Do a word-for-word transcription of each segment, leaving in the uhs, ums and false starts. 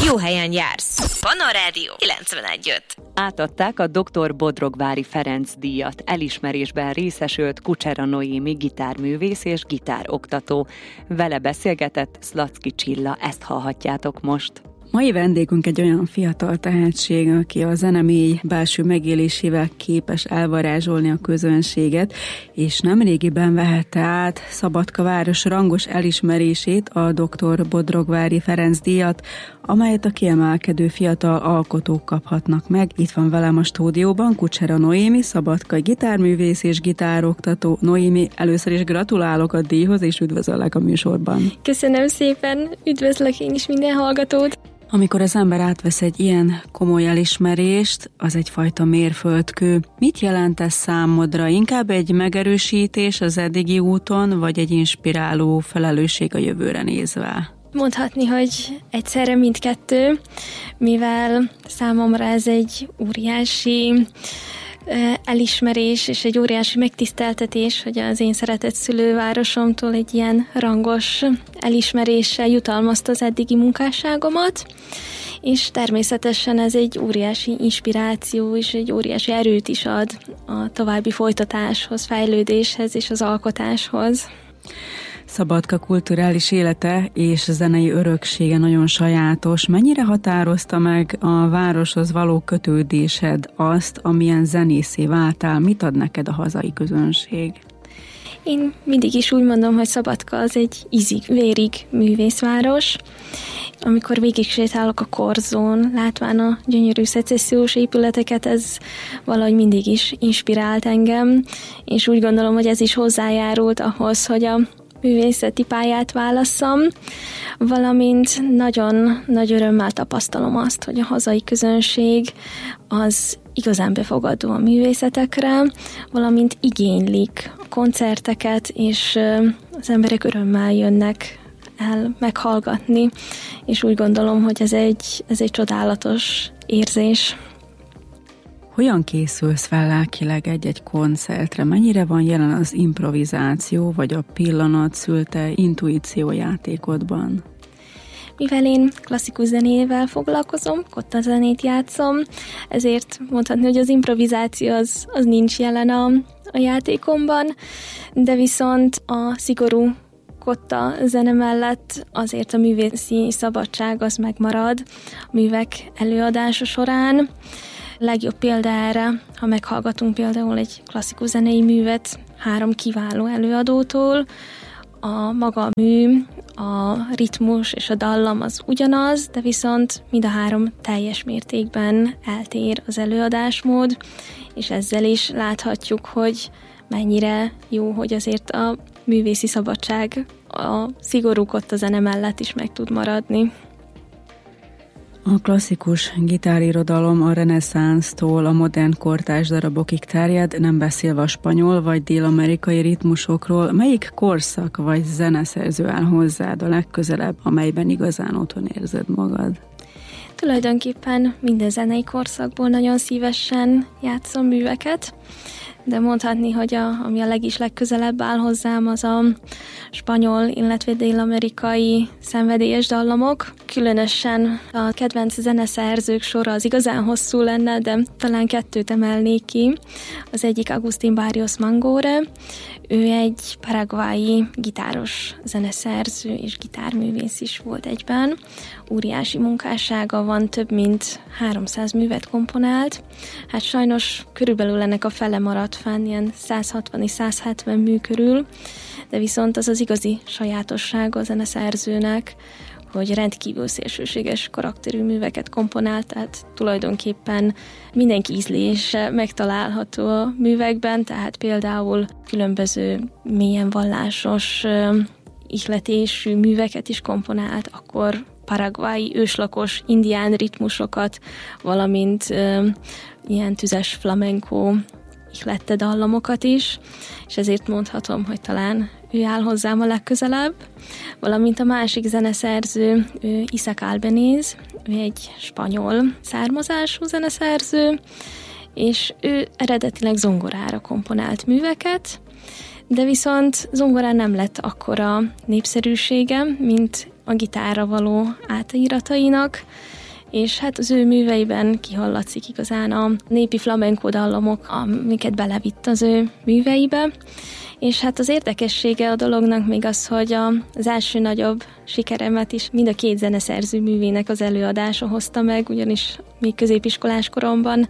Jó helyen jársz. Pannon Rádió kilencvenegy öt. Átadták a doktor Bodrogvári Ferenc díjat. Elismerésben részesült Kucsera Noémi gitárművész és gitároktató. Vele beszélgetett Szlacki Csilla, ezt hallhatjátok most. Mai vendégünk egy olyan fiatal tehetség, aki a zene mély belső megélésével képes elvarázsolni a közönséget, és nemrégiben vehette át Szabadka város rangos elismerését, a doktor Bodrogvári Ferenc díjat, amelyet a kiemelkedő fiatal alkotók kaphatnak meg. Itt van velem a stúdióban Kucsera Noémi, szabadkai gitárművész és gitároktató. Noémi, először is gratulálok a díjhoz, és üdvözöllek a műsorban. Köszönöm szépen, üdvözlök én is minden hallgatót. Amikor az ember átvesz egy ilyen komoly elismerést, az egyfajta mérföldkő. Mit jelent ez számodra? Inkább egy megerősítés az eddigi úton, vagy egy inspiráló felelősség a jövőre nézve? Mondhatni, hogy egyszerre mindkettő, mivel számomra ez egy óriási elismerés és egy óriási megtiszteltetés, hogy az én szeretett szülővárosomtól egy ilyen rangos elismeréssel jutalmazta az eddigi munkásságomat, és természetesen ez egy óriási inspiráció és egy óriási erőt is ad a további folytatáshoz, fejlődéshez és az alkotáshoz. Szabadka kulturális élete és zenei öröksége nagyon sajátos. Mennyire határozta meg a városhoz való kötődésed azt, amilyen zenészé váltál? Mit ad neked a hazai közönség? Én mindig is úgy mondom, hogy Szabadka az egy ízig-vérig művészváros. Amikor végig sétálok a Korzón, látván a gyönyörű szecessziós épületeket, ez valahogy mindig is inspirált engem, és úgy gondolom, hogy ez is hozzájárult ahhoz, hogy a művészeti pályát válasszam, valamint nagyon nagy örömmel tapasztalom azt, hogy a hazai közönség az igazán befogadó a művészetekre, valamint igénylik a koncerteket, és az emberek örömmel jönnek el meghallgatni, és úgy gondolom, hogy ez egy, ez egy csodálatos érzés. Hogyan készülsz fel lelkileg egy-egy koncertre? Mennyire van jelen az improvizáció, vagy a pillanat szülte intuíció játékodban? Mivel én klasszikus zenével foglalkozom, kotta zenét játszom, ezért mondhatni, hogy az improvizáció az, az nincs jelen a, a játékomban, de viszont a szigorú kotta zene mellett azért a művészi szabadság az megmarad a művek előadása során. Legjobb példa erre, ha meghallgatunk például egy klasszikus zenei művet három kiváló előadótól, a maga a mű, a ritmus és a dallam az ugyanaz, de viszont mind a három teljes mértékben eltér az előadásmód, és ezzel is láthatjuk, hogy mennyire jó, hogy azért a művészi szabadság a szigorú kotta zene mellett is meg tud maradni. A klasszikus gitárirodalom a reneszánsztól a modern kortárs darabokig terjed, nem beszélve a spanyol vagy dél-amerikai ritmusokról. Melyik korszak vagy zeneszerző áll hozzád a legközelebb, amelyben igazán otthon érzed magad? Tulajdonképpen minden zenei korszakból nagyon szívesen játszom műveket, de mondhatni, hogy a, ami a legis legközelebb áll hozzám, az a spanyol, illetve dél-amerikai szenvedélyes dallamok. Különösen a kedvenc zeneszerzők sora az igazán hosszú lenne, de talán kettőt emelnék ki. Az egyik Agustín Barrios Mangore, ő egy paraguayi gitáros zeneszerző és gitárművész is volt egyben. Óriási munkássága van, több mint háromszáz művet komponált. Hát sajnos körülbelül ennek a fele maradt fenn, ilyen száz hatvan és száz hetven mű körül, de viszont az az igazi sajátossága a zeneszerzőnek, hogy rendkívül szélsőséges karakterű műveket komponált, tehát tulajdonképpen mindenki ízlése megtalálható a művekben, tehát például különböző mélyen vallásos ihletésű műveket is komponált, akkor paraguayi őslakos indián ritmusokat, valamint ö, ilyen tüzes flamenco ihlette dallamokat is, és ezért mondhatom, hogy talán ő áll hozzám a legközelebb, valamint a másik zeneszerző, ő Isaac Albéniz, ő egy spanyol származású zeneszerző, és ő eredetileg zongorára komponált műveket, de viszont zongorán nem lett akkora népszerűsége, mint a gitárra való átiratainak, és hát az ő műveiben kihallatszik igazán a népi flamenco dallamok, amiket belevitt az ő műveibe. És hát az érdekessége a dolognak még az, hogy az első nagyobb sikeremet is mind a két zeneszerző művének az előadása hozta meg, ugyanis még középiskolás koromban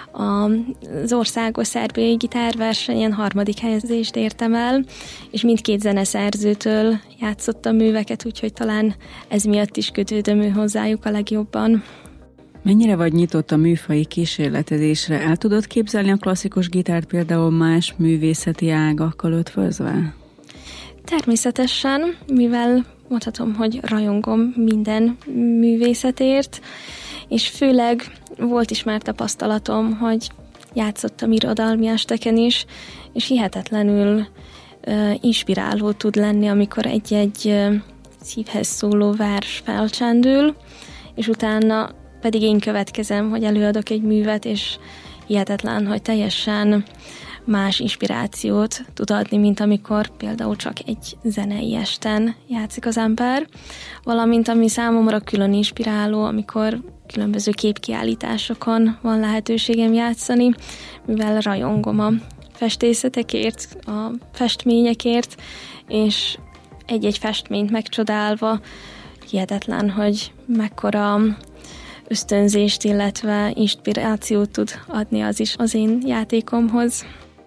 az országos szerbiai gitárversenyen harmadik helyezést értem el, és mindkét zeneszerzőtől játszottam műveket, úgyhogy talán ez miatt is kötődöm hozzájuk a legjobban. Mennyire vagy nyitott a műfaji kísérletezésre? El tudod képzelni a klasszikus gitárt például más művészeti ágakkal ötvözve? Természetesen, mivel mondhatom, hogy rajongom minden művészetért, és főleg volt is már tapasztalatom, hogy játszottam irodalmi esteken is, és hihetetlenül uh, inspiráló tud lenni, amikor egy-egy uh, szívhez szóló vers felcsendül, és utána pedig én következem, hogy előadok egy művet, és hihetetlen, hogy teljesen más inspirációt tud adni, mint amikor például csak egy zenei esten játszik az ember, valamint ami számomra külön inspiráló, amikor különböző képkiállításokon van lehetőségem játszani, mivel rajongom a festészetekért, a festményekért, és egy-egy festményt megcsodálva hihetetlen, hogy mekkora ösztönzést, illetve inspirációt tud adni az is az én játékomhoz.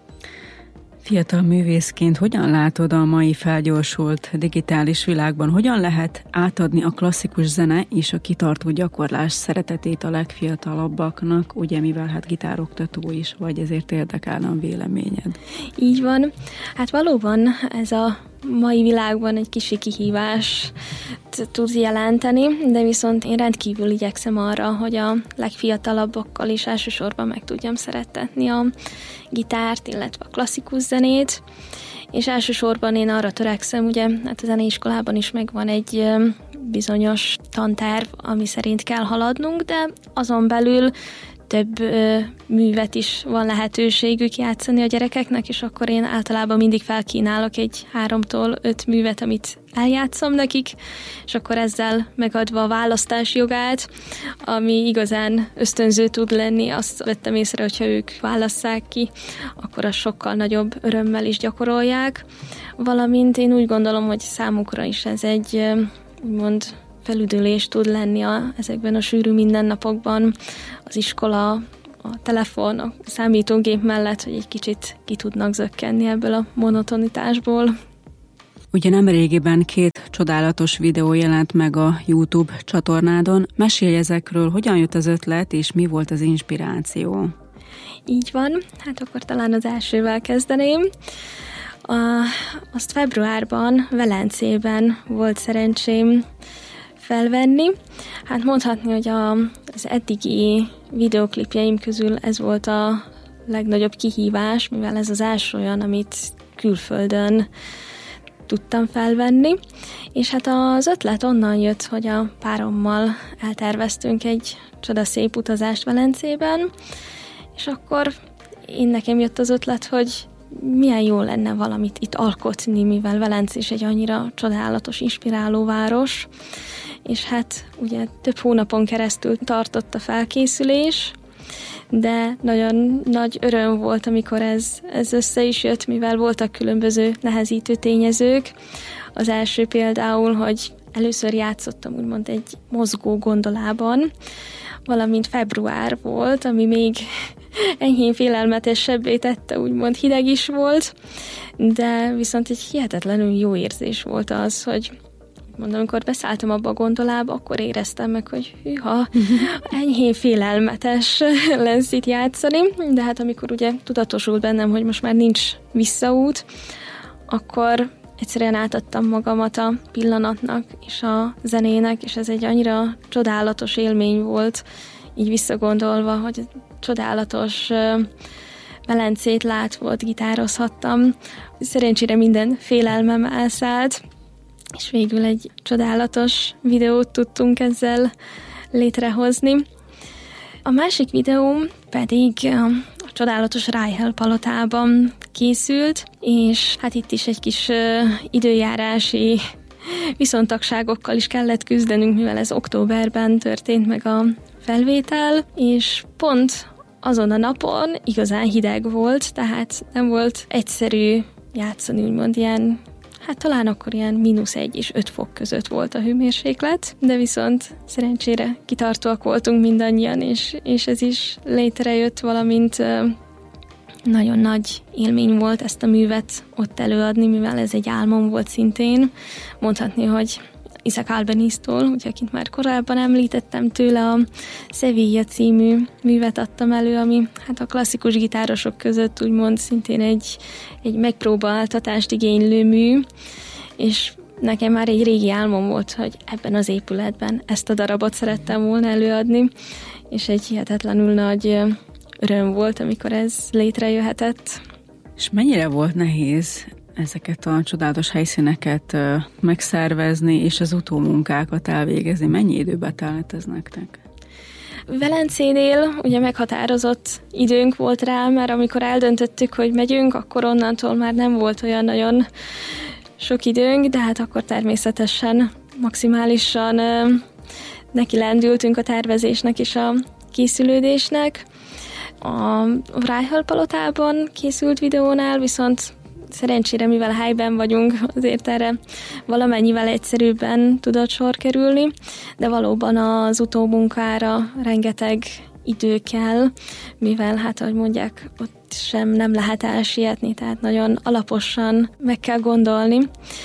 Fiatal művészként hogyan látod a mai felgyorsult digitális világban? Hogyan lehet átadni a klasszikus zene és a kitartó gyakorlás szeretetét a legfiatalabbaknak, ugye mivel hát gitároktató is vagy, ezért érdekelne a véleményed. Így van. Hát valóban ez a mai világban egy kicsi kihívást tud jelenteni, de viszont én rendkívül igyekszem arra, hogy a legfiatalabbakkal is elsősorban meg tudjam szerettetni a gitárt, illetve a klasszikus zenét, és elsősorban én arra törekszem, ugye, hát a zeneiskolában is megvan egy bizonyos tanterv, ami szerint kell haladnunk, de azon belül több ö, művet is van lehetőségük játszani a gyerekeknek, és akkor én általában mindig felkínálok egy háromtól öt művet, amit eljátszom nekik, és akkor ezzel megadva a választás jogát, ami igazán ösztönző tud lenni, azt vettem észre, hogyha ők válasszák ki, akkor azt sokkal nagyobb örömmel is gyakorolják, valamint én úgy gondolom, hogy számukra is ez egy úgymond felüdülés tud lenni a, ezekben a sűrű mindennapokban, az iskola, a telefon, a számítógép mellett, hogy egy kicsit ki tudnak zökkenni ebből a monotonitásból. Ugye nemrégiben két csodálatos videó jelent meg a YouTube csatornádon. Mesélj ezekről, hogyan jött az ötlet, és mi volt az inspiráció? Így van, hát akkor talán az elsővel kezdeném. A, azt februárban Velencében volt szerencsém felvenni. Hát mondhatni, hogy a, az eddigi videoklipjeim közül ez volt a legnagyobb kihívás, mivel ez az első olyan, amit külföldön tudtam felvenni. És hát az ötlet onnan jött, hogy a párommal elterveztünk egy csodaszép utazást Velencében, és akkor én nekem jött az ötlet, hogy milyen jó lenne valamit itt alkotni, mivel Velence is egy annyira csodálatos, inspiráló város, és hát ugye több hónapon keresztül tartott a felkészülés, de nagyon nagy öröm volt, amikor ez, ez össze is jött, mivel voltak különböző nehezítő tényezők. Az első például, hogy először játszottam úgymond egy mozgó gondolában, valamint február volt, ami még enyhén félelmetesebbé tette, úgymond hideg is volt, de viszont egy hihetetlenül jó érzés volt az, hogy mondom, amikor beszálltam abba a gondolába, akkor éreztem meg, hogy hűha, enyhén félelmetes lesz itt játszani, de hát amikor ugye tudatosult bennem, hogy most már nincs visszaút, akkor egyszerűen átadtam magamat a pillanatnak és a zenének, és ez egy annyira csodálatos élmény volt, így visszagondolva, hogy csodálatos Velencét látva, gitározhattam. Szerencsére minden félelmem elszállt, és végül egy csodálatos videót tudtunk ezzel létrehozni. A másik videóm pedig a csodálatos Rájhel palotában készült, és hát itt is egy kis időjárási viszontagságokkal is kellett küzdenünk, mivel ez októberben történt meg a felvétel, és pont azon a napon igazán hideg volt, tehát nem volt egyszerű játszani, úgymond ilyen, hát talán akkor ilyen mínusz egy és öt fok között volt a hőmérséklet, de viszont szerencsére kitartóak voltunk mindannyian, és, és ez is létrejött, valamint nagyon nagy élmény volt ezt a művet ott előadni, mivel ez egy álmom volt szintén. Mondhatni, hogy Isaac Albeniz-tól, ugye, akit már korábban említettem, tőle a Sevilla című művet adtam elő, ami hát a klasszikus gitárosok között úgymond szintén egy, egy megpróbáltatást igénylő mű, és nekem már egy régi álmom volt, hogy ebben az épületben ezt a darabot szerettem volna előadni, és egy hihetetlenül nagy öröm volt, amikor ez létrejöhetett. És mennyire volt nehéz ezeket a csodálatos helyszíneket megszervezni, és az utómunkákat elvégezni? Mennyi időbe telt ez nektek? Velencénél ugye meghatározott időnk volt rá, mert amikor eldöntöttük, hogy megyünk, akkor onnantól már nem volt olyan nagyon sok időnk, de hát akkor természetesen maximálisan neki lendültünk a tervezésnek és a készülődésnek. A Rájhel palotában készült videónál viszont szerencsére, mivel helyben vagyunk, azért erre valamennyivel egyszerűbben tudott sor kerülni, de valóban az utómunkára rengeteg idő kell, mivel hát, ahogy mondják, ott sem nem lehet elsietni, tehát nagyon alaposan meg kell gondolni,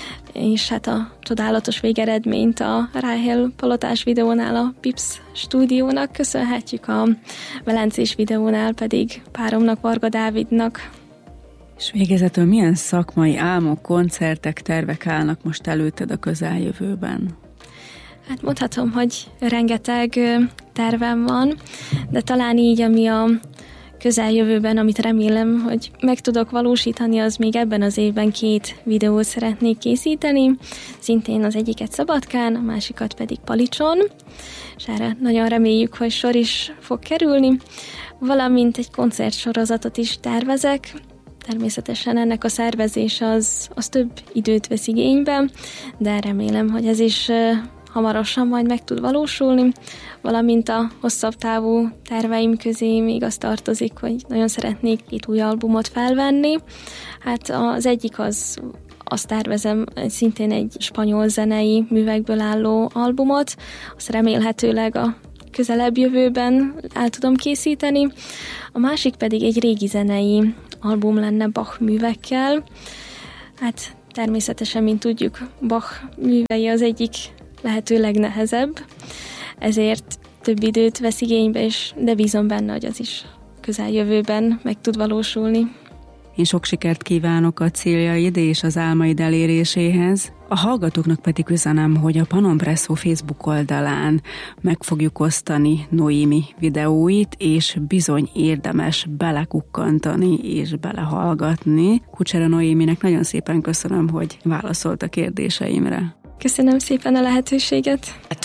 és hát a csodálatos végeredményt a Rájhel palotás videónál a Pips stúdiónak köszönhetjük, a velencés videónál pedig páromnak, Varga Dávidnak. És végezetül milyen szakmai álmok, koncertek, tervek állnak most előtted a közeljövőben? Hát mondhatom, hogy rengeteg tervem van, de talán így, ami a közeljövőben, amit remélem, hogy meg tudok valósítani, az még ebben az évben két videót szeretnék készíteni. Szintén az egyiket Szabadkán, a másikat pedig Palicson, és erre nagyon reméljük, hogy sor is fog kerülni, valamint egy koncertsorozatot is tervezek. Természetesen ennek a szervezés az, az több időt vesz igénybe, de remélem, hogy ez is hamarosan majd meg tud valósulni, valamint a hosszabb távú terveim közé még az tartozik, hogy nagyon szeretnék két új albumot felvenni. Hát az egyik az, azt tervezem, szintén egy spanyol zenei művekből álló albumot, azt remélhetőleg a közelebb jövőben el tudom készíteni. A másik pedig egy régi zenei album lenne Bach művekkel. Hát természetesen, mint tudjuk, Bach művei az egyik lehető legnehezebb, ezért több időt vesz igénybe, és de bízom benne, hogy az is közeljövőben meg tud valósulni. Én sok sikert kívánok a céljaid és az álmaid eléréséhez. A hallgatóknak pedig üzenem, hogy a Pannon Presszó Facebook oldalán meg fogjuk osztani Noémi videóit, és bizony érdemes belekukkantani és belehallgatni. Kucsera Noéminek nagyon szépen köszönöm, hogy válaszolt a kérdéseimre. Köszönöm szépen a lehetőséget.